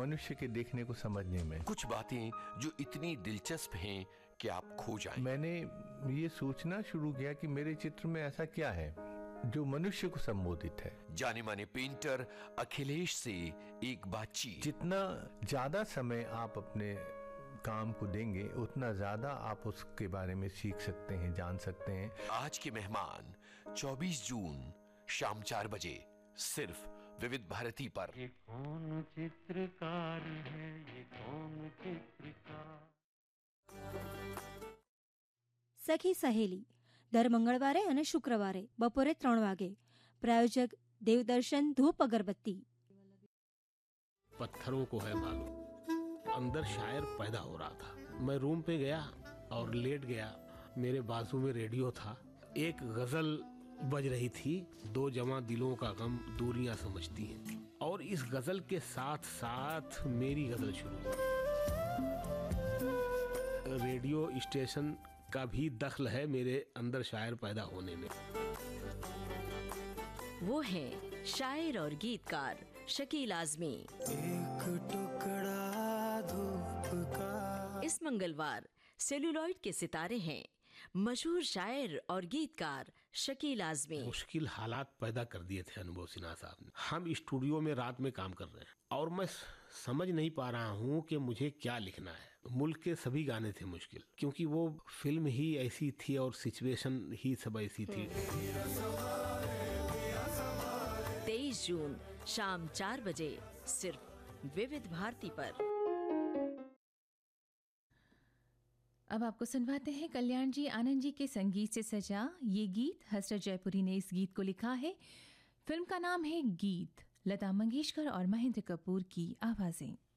मनुष्य के देखने को समझने में। कुछ बातें जो इतनी दिलचस्प हैं कि आप खो जाएं। मैंने ये सोचना शुरू किया कि मेरे चित्र में ऐसा क्या है जो मनुष्य को संबोधित है। जाने माने पेंटर अखिलेश से एक बातचीत। जितना ज्यादा समय आप अपने काम को देंगे उतना ज्यादा आप उसके बारे में सीख सकते हैं, जान सकते हैं। आज के मेहमान 24 जून शाम 4 बजे सिर्फ विविध भारती पर। ये कौन चित्रकार है, ये कौन चित्रकार। સખી સહેલી દર મંગળવારે અને શુક્રવારે બપોરે 3 વાગે. પ્રાયોજક દેવદર્શન ધૂપ અગરબત્તી. पत्थरों को है मालूम, अंदर शायर पैदा हो रहा था। मैं रूम पे गया और लेट गया। मेरे बाजू में रेडियो था, एक गजल बज रही थी, दो जमा दिलों का गम दूरियां समझती हैं। और इस गजल के साथ साथ मेरी गजल शुरू हुई। रेडियो स्टेशन का भी दखल है मेरे अंदर शायर पैदा होने में। वो है शायर और गीतकार शकील आजमी। एक टुकड़ा धूप का। इस मंगलवार सेलुलॉइड के सितारे हैं मशहूर शायर और गीतकार शकील आजमी। मुश्किल हालात पैदा कर दिए थे अनुभव सिन्हा साहब ने। हम स्टूडियो में रात में काम कर रहे हैं और मैं समझ नहीं पा रहा हूँ कि मुझे क्या लिखना है। मुल्क के सभी गाने थे मुश्किल, क्योंकि वो फिल्म ही ऐसी थी और सिचुएशन ही सब ऐसी थी। 23 जून शाम 4 बजे सिर्फ विविध भारती पर। अब आपको सुनवाते हैं कल्याण जी आनंद जी के संगीत से सजा ये गीत। हसरत जयपुरी ने इस गीत को लिखा है। फिल्म का नाम है गीत। लता मंगेशकर और महेंद्र कपूर की आवाजें।